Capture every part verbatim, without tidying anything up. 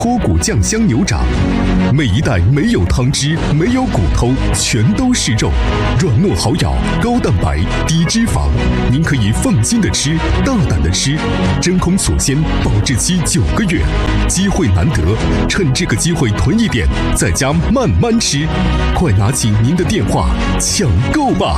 脱骨酱香牛掌，每一袋没有汤汁，没有骨头，全都是肉，软糯好咬，高蛋白，低脂肪，您可以放心的吃，大胆的吃，真空锁鲜，保质期九个月，机会难得，趁这个机会囤一点，在家慢慢吃，快拿起您的电话抢购吧！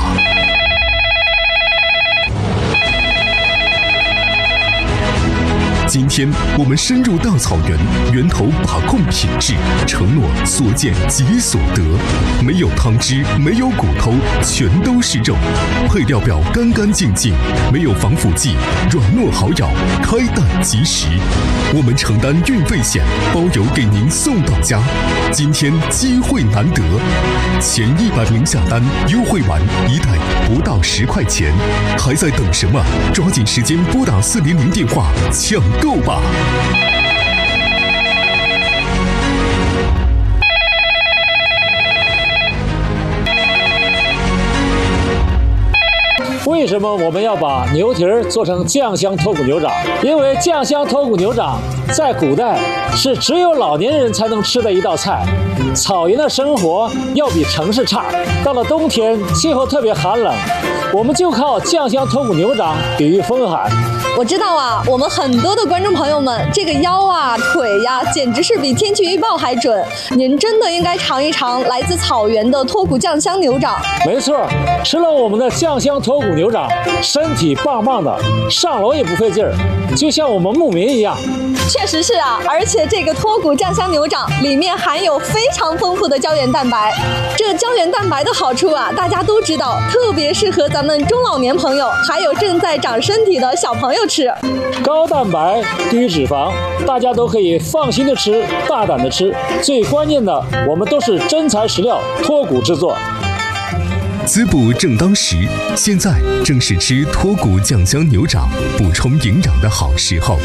今天我们深入大草原，源头把控品质，承诺所见即所得，没有汤汁，没有骨头，全都是肉，配料表干干净净，没有防腐剂，软糯好咬，开蛋即食。我们承担运费险，包邮给您送到家。今天机会难得，前一百名下单优惠完一袋不到十块钱，还在等什么？抓紧时间拨打四零零电话抢购吧！ 为什么我们要把牛蹄儿做成酱香脱骨牛掌？因为酱香脱骨牛掌在古代是只有老年人才能吃的一道菜。草原的生活要比城市差，到了冬天气候特别寒冷，我们就靠酱香脱骨牛掌抵御风寒。 我知道啊，我们很多的观众朋友们，这个腰啊、腿呀、啊，简直是比天气预报还准。您真的应该尝一尝来自草原的脱骨酱香牛掌。 没错，吃了我们的酱香脱骨牛掌，身体棒棒的，上楼也不费劲儿，就像我们牧民一样。 确实是啊，而且这个脱骨酱香牛掌里面含有非常丰富的胶原蛋白。这胶原蛋白的好处啊，大家都知道，特别适合咱们中老年朋友，还有正在长身体的小朋友吃。 高蛋白低脂肪，大家都可以放心的吃，大胆的吃。最关键的，我们都是真材实料脱骨制作。 滋补正当时，现在正是吃脱骨酱香牛掌补充营养的好时候。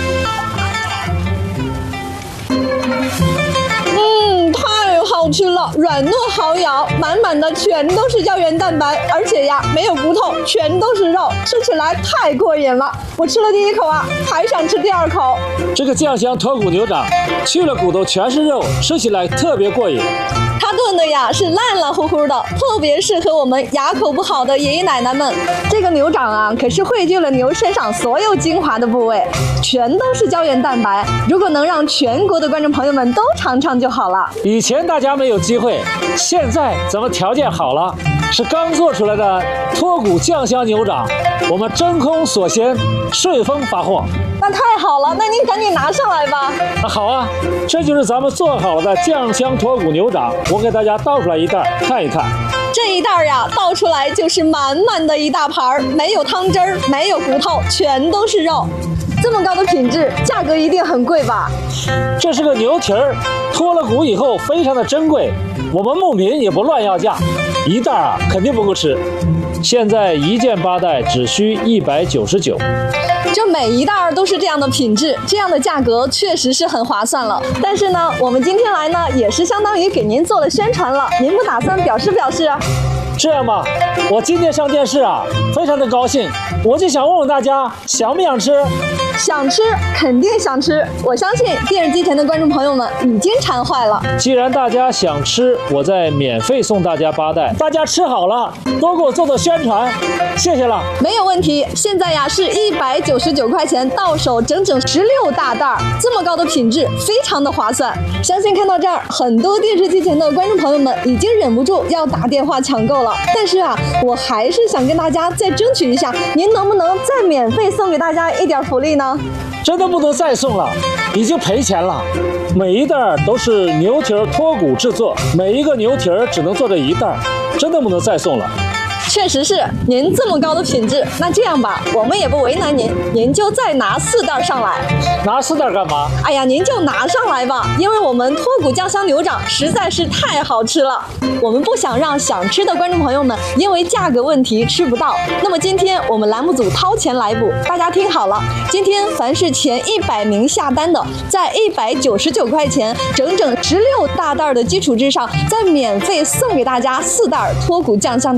嗯，太好吃了，软糯好咬，满满的全都是胶原蛋白，而且呀没有骨头，全都是肉，吃起来太过瘾了。我吃了第一口啊，还想吃第二口。 这个酱香脱骨牛掌去了骨头全是肉，吃起来特别过瘾。 它炖的呀是烂烂乎乎的，特别适合我们牙口不好的爷爷奶奶们。这个牛掌啊，可是汇聚了牛身上所有精华的部位，全都是胶原蛋白。如果能让全国的观众朋友们都尝尝就好了。 以前大家没有机会，现在咱们条件好了，是刚做出来的脱骨酱香牛掌，我们真空锁鲜，顺丰发货。 那太好了，那您赶紧拿上来吧。 啊，好啊，这就是咱们做好了的酱香脱骨牛掌，我给大家倒出来一袋看一看。 这一袋呀，倒出来就是满满的一大盘，没有汤汁儿，没有骨头，全都是肉。这么高的品质，价格一定很贵吧？ 这是个牛蹄儿，脱了骨以后非常的珍贵，我们牧民也不乱要价，一袋啊肯定不够吃。现在一件八袋只需一百九十九。 这每一袋都是这样的品质，这样的价格确实是很划算了。但是呢，我们今天来呢，也是相当于给您做了宣传了。您不打算表示表示？ 这样吧，我今天上电视啊，非常的高兴，我就想问问大家，想不想吃？ 想吃，肯定想吃。我相信电视机前的观众朋友们已经馋坏了。 既然大家想吃，我再免费送大家八袋，大家吃好了多给我做做宣传，谢谢了。 没有问题，现在呀是一百九十九块钱到手，整整十六大袋，这么高的品质，非常的划算。相信看到这儿，很多电视机前的观众朋友们已经忍不住要打电话抢购了。但是啊，我还是想跟大家再争取一下，您能不能再免费送给大家一点福利呢？ 真的不能再送了，已经赔钱了。每一袋都是牛蹄儿脱骨制作，每一个牛蹄儿只能做这一袋，真的不能再送了。 确实是，您这么高的品质，那这样吧，我们也不为难您，您就再拿四袋上来。 拿四袋干嘛？ 哎呀，您就拿上来吧，因为我们脱骨酱香牛掌实在是太好吃了，我们不想让想吃的观众朋友们因为价格问题吃不到。那么今天我们栏目组掏钱来补，大家听好了，今天凡是前一百名下单的，在一百九十九块钱整整十六大袋的基础之上，再免费送给大家四袋脱骨酱香牛掌。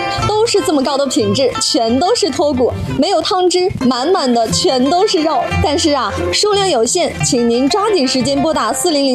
都是这么高的品质，全都是脱骨，没有汤汁，满满的全都是肉。但是啊，数量有限，请您抓紧时间拨打四零零